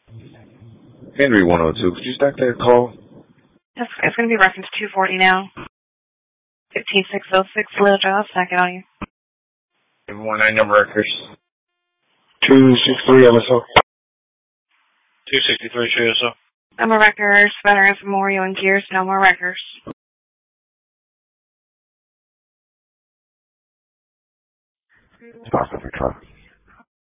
Henry 102. Could you stack that call? It's going to be reference 240 now. 15606 Little Joe. Stack it on you. 19 number records. 263 MSO. 263 CSO. No more records. Veterans Memorial and Gears. No more records. Stop every time.